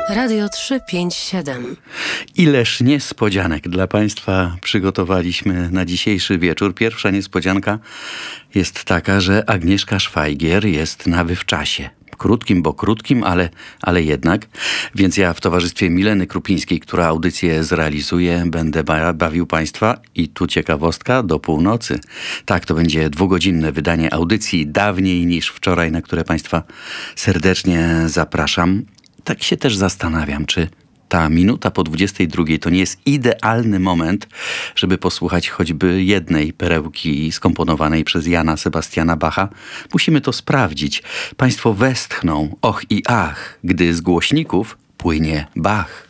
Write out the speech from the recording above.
Radio 357. Ileż niespodzianek dla Państwa przygotowaliśmy na dzisiejszy wieczór. Pierwsza niespodzianka jest taka, że Agnieszka Szwajgier jest na wywczasie. Krótkim, bo krótkim, ale jednak. Więc ja w towarzystwie Mileny Krupińskiej, która audycję zrealizuje, będę bawił Państwa i tu ciekawostka do północy. Tak, to będzie 2-godzinne wydanie audycji dawniej niż wczoraj, na które Państwa serdecznie zapraszam. Tak się też zastanawiam, czy ta minuta po 22 to nie jest idealny moment, żeby posłuchać choćby jednej perełki skomponowanej przez Jana Sebastiana Bacha. Musimy to sprawdzić. Państwo westchną och i ach, gdy z głośników płynie Bach.